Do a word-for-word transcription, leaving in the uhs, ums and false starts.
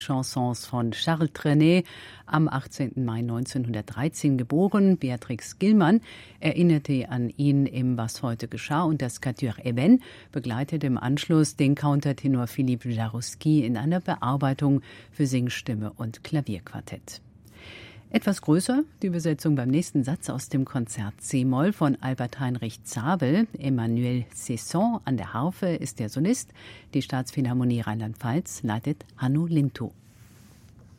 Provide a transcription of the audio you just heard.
Chansons von Charles Trenet, am achtzehnten Mai neunzehnhundertdreizehn geboren. Beatrix Gilman erinnerte an ihn im Was heute geschah und das Quatuor Eben begleitete im Anschluss den Countertenor Philippe Jarouski in einer Bearbeitung für Singstimme und Klavierquartett. Etwas größer die Besetzung beim nächsten Satz aus dem Konzert C-Moll von Albert Heinrich Zabel. Emmanuel Cesson an der Harfe ist der Solist. Die Staatsphilharmonie Rheinland-Pfalz leitet Hanno Lintow.